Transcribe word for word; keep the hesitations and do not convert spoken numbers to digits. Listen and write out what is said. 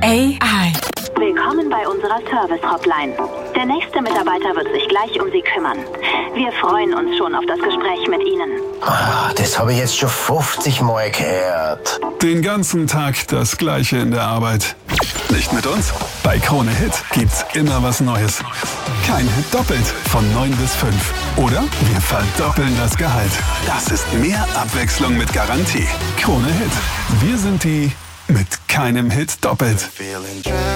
I. Willkommen bei unserer Service-Hotline. Der nächste Mitarbeiter wird sich gleich um Sie kümmern. Wir freuen uns schon auf das Gespräch mit Ihnen. Ah, das habe ich jetzt schon fünfzig Mal gehört. Den ganzen Tag das Gleiche in der Arbeit. Nicht mit uns? Bei Krone Hit gibt's immer was Neues. Kein Hit doppelt von neun bis fünf. Oder wir verdoppeln das Gehalt. Das ist mehr Abwechslung mit Garantie. Krone Hit. Wir sind die mit keinem Hit doppelt.